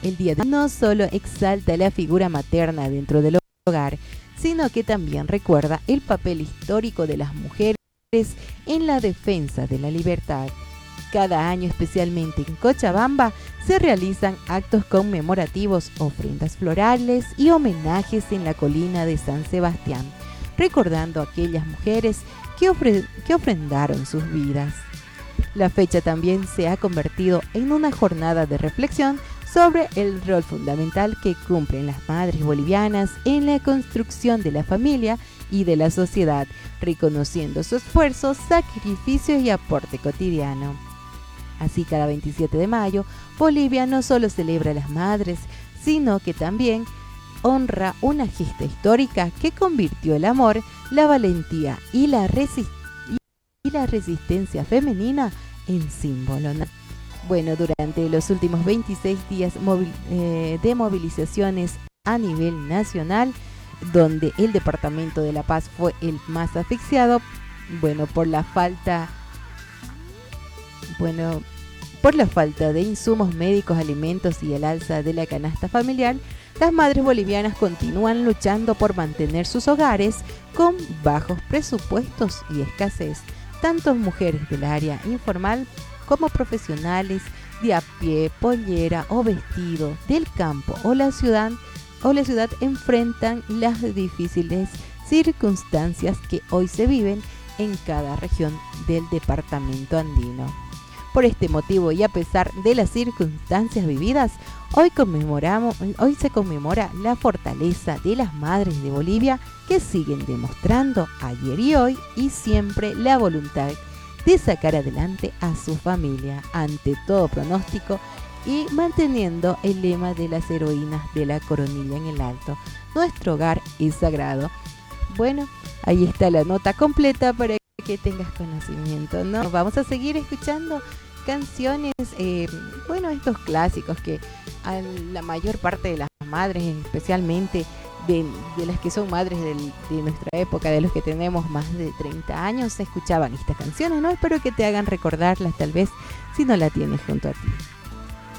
el Día de no solo exalta la figura materna dentro del hogar, sino que también recuerda el papel histórico de las mujeres en la defensa de la libertad. Cada año, especialmente en Cochabamba, se realizan actos conmemorativos, ofrendas florales y homenajes en la colina de San Sebastián, recordando a aquellas mujeres que ofrendaron sus vidas. La fecha también se ha convertido en una jornada de reflexión sobre el rol fundamental que cumplen las madres bolivianas en la construcción de la familia y de la sociedad, reconociendo su esfuerzo, sacrificio y aporte cotidiano. Así, cada 27 de mayo, Bolivia no solo celebra a las madres, sino que también honra una gesta histórica que convirtió el amor, la valentía y la resistencia femenina en símbolo. Bueno, durante los últimos 26 días de movilizaciones a nivel nacional, donde el departamento de La Paz fue el más asfixiado, por la falta de insumos médicos, alimentos y el alza de la canasta familiar, las madres bolivianas continúan luchando por mantener sus hogares con bajos presupuestos y escasez. Tanto mujeres del área informal como profesionales de a pie, pollera o vestido del campo o la ciudad enfrentan las difíciles circunstancias que hoy se viven en cada región del departamento andino. Por este motivo y a pesar de las circunstancias vividas, hoy se conmemora la fortaleza de las madres de Bolivia que siguen demostrando ayer y hoy y siempre la voluntad de sacar adelante a su familia ante todo pronóstico y manteniendo el lema de las heroínas de la coronilla en el alto: nuestro hogar es sagrado. Bueno, ahí está la nota completa para que tengas conocimiento, ¿no? Vamos a seguir escuchando canciones, estos clásicos que a la mayor parte de las madres, especialmente de las que son madres de nuestra época, de los que tenemos más de 30 años, escuchaban estas canciones, ¿no? Espero que te hagan recordarlas tal vez si no la tienes junto a ti.